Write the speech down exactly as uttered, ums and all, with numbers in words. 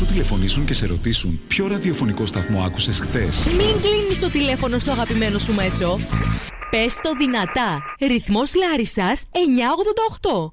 σου τηλεφωνήσουν και σε ρωτήσουν ποιο ραδιοφωνικό σταθμό άκουσες χθες. Μην κλείνεις το τηλέφωνο στο αγαπημένο σου μέσο. Πες το δυνατά. Ρυθμός Λάρισσας εννιακόσια ογδόντα οκτώ.